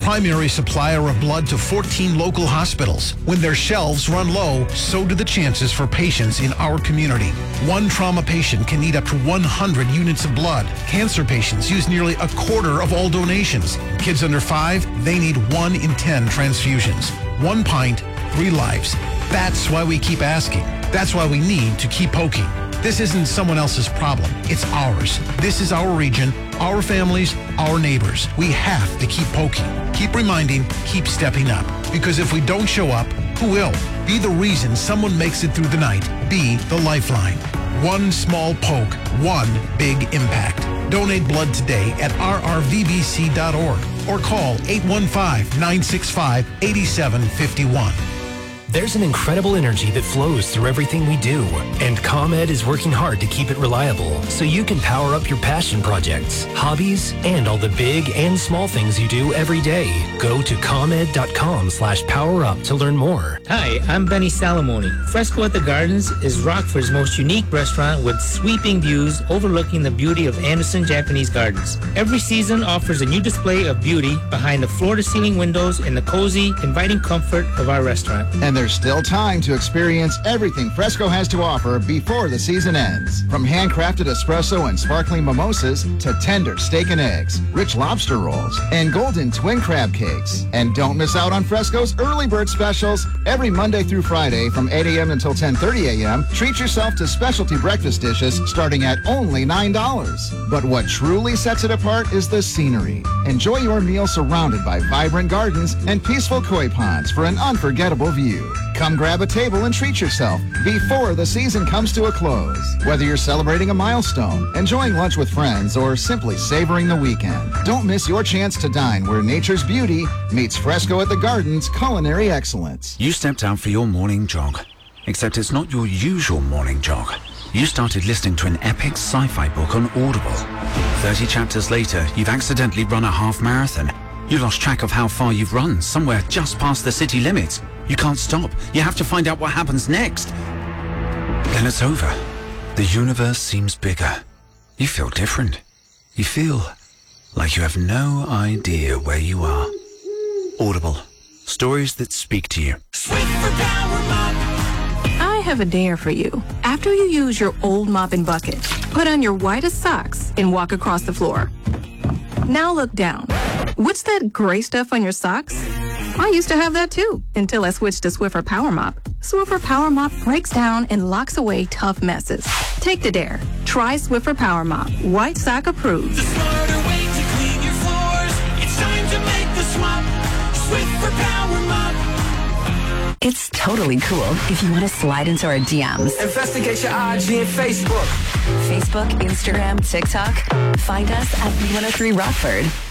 primary supplier of blood to 14 local hospitals. When their shelves run low, so do the chances for patients in our community. One trauma patient can need up to 100 units of blood. Cancer patients use nearly a quarter of all donations. Kids under 5, they need 1 in 10 transfusions. 1 pint, 3 lives. That's why we keep asking. That's why we need to keep poking. This isn't someone else's problem. It's ours. This is our region, our families, our neighbors. We have to keep poking, keep reminding, keep stepping up. Because if we don't show up, who will? Be the reason someone makes it through the night. Be the lifeline. One small poke, one big impact. Donate blood today at rrvbc.org or call 815-965-8751. There's an incredible energy that flows through everything we do, and ComEd is working hard to keep it reliable so you can power up your passion projects, hobbies, and all the big and small things you do every day. Go to ComEd.com/powerup to learn more. Hi, I'm Benny Salamoni. Fresco at the Gardens is Rockford's most unique restaurant with sweeping views overlooking the beauty of Anderson Japanese Gardens. Every season offers a new display of beauty behind the floor-to-ceiling windows and the cozy, inviting comfort of our restaurant. And there's still time to experience everything Fresco has to offer before the season ends. From handcrafted espresso and sparkling mimosas to tender steak and eggs, rich lobster rolls, and golden twin crab cakes. And don't miss out on Fresco's early bird specials every Monday through Friday from 8 a.m. until 10:30 a.m. Treat yourself to specialty breakfast dishes starting at only $9. But what truly sets it apart is the scenery. Enjoy your meal surrounded by vibrant gardens and peaceful koi ponds for an unforgettable view. Come grab a table and treat yourself before the season comes to a close. Whether you're celebrating a milestone, enjoying lunch with friends, or simply savoring the weekend, don't miss your chance to dine where nature's beauty meets Fresco at the Gardens culinary excellence. You stepped out for your morning jog, except it's not your usual morning jog. You started listening to an epic sci-fi book on Audible. 30 chapters later, you've accidentally run a half marathon. You lost track of how far you've run, somewhere just past the city limits. You can't stop. You have to find out what happens next. Then it's over. The universe seems bigger. You feel different. You feel like you have no idea where you are. Audible. Stories that speak to you. I have a dare for you. After you use your old mop and bucket, put on your whitest socks and walk across the floor. Now look down. What's that gray stuff on your socks? I used to have that too, until I switched to Swiffer Power Mop. Swiffer Power Mop breaks down and locks away tough messes. Take the dare. Try Swiffer Power Mop. White sock approved. The smarter way to clean your floors. It's time to make the swap. Swiffer Power Mop. It's totally cool if you want to slide into our DMs. Investigate your IG and Facebook. Facebook, Instagram, TikTok. Find us at 103 Rockford.